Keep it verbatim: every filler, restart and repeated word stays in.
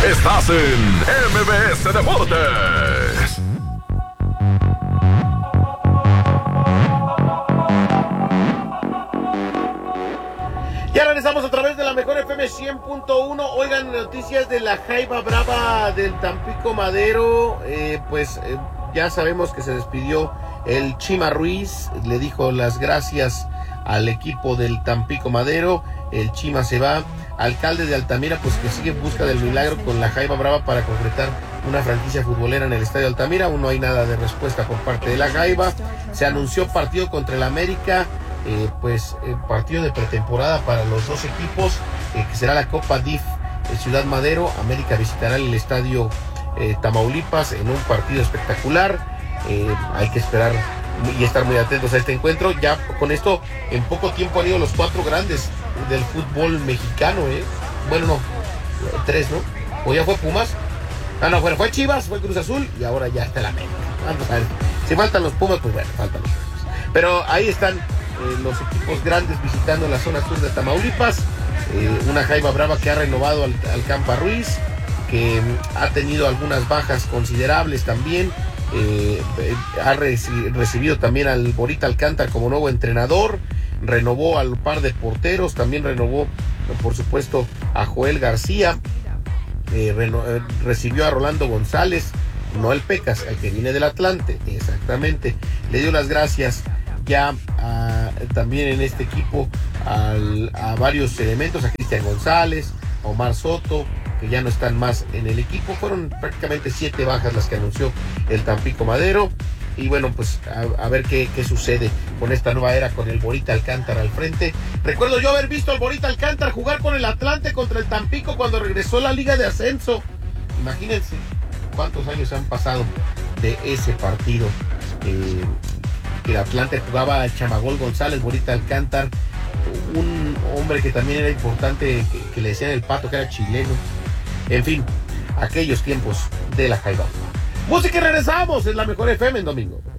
Estás en M B S Deportes. Ya regresamos a través de la mejor F M cien punto uno. Oigan, noticias de la Jaiba Brava del Tampico Madero. Eh, pues eh, ya sabemos que se despidió el Chima Ruiz. Le dijo las gracias al equipo del Tampico Madero. El Chima se va. Alcalde de Altamira, pues que sigue en busca del milagro con la Jaiba Brava para concretar una franquicia futbolera en el Estadio Altamira. Aún no hay nada de respuesta por parte de la Jaiba. Se anunció partido contra el América. Eh, pues eh, partido de pretemporada para los dos equipos, eh, que será la Copa D I F eh, Ciudad Madero. América visitará el estadio eh, Tamaulipas en un partido espectacular. Eh, hay que esperar y estar muy atentos a este encuentro. Ya con esto, en poco tiempo han ido los cuatro grandes del fútbol mexicano, ¿eh? Bueno, no, tres, ¿no? O ya fue Pumas. Ah, no, bueno, fue Chivas, fue Cruz Azul y ahora ya está la América. Vamos a ver. Si faltan los Pumas, pues bueno, faltan los Pumas. Pero ahí están Eh, los equipos grandes visitando la zona sur de Tamaulipas. Eh, una Jaiba Brava que ha renovado al, al Campa Ruiz, que mm, ha tenido algunas bajas considerables también. Eh, eh, ha reci- recibido también al Borita Alcántara como nuevo entrenador. Renovó al par de porteros. También renovó, por supuesto, a Joel García. Eh, reno- eh, recibió a Rolando González, no el Pecas, el que viene del Atlante, exactamente. Le dio las gracias ya a, también en este equipo al, a varios elementos, a Cristian González, a Omar Soto, que ya no están más en el equipo. Fueron prácticamente siete bajas las que anunció el Tampico Madero. Y bueno, pues a, a ver qué, qué sucede con esta nueva era con el Borita Alcántara al frente. Recuerdo yo haber visto al Borita Alcántara jugar con el Atlante contra el Tampico cuando regresó a la Liga de Ascenso. Imagínense cuántos años han pasado de ese partido. Eh, el Atlante jugaba a Chamagol González, Borita Alcántara, un hombre que también era importante, que, que le decían el Pato, que era chileno. En fin, aquellos tiempos de la Jaiba. Música y regresamos, es la mejor F M en domingo.